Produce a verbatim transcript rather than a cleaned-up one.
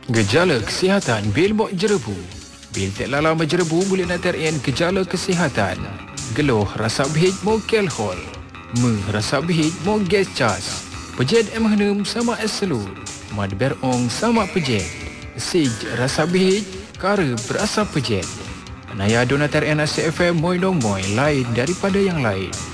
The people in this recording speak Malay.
Gejala kesihatan bil bok jerebu. Bil tak lala berjerebu boleh nak terien gejala kesihatan. Geluh rasa bihit mo kelhol. Me rasa bihit mo gas cas. Pejet em henum sama eselu. Mad berong sama pejet. Sij rasa bihit kara berasa pejet. Naya donater N S F M moy dong moy lain daripada yang lain.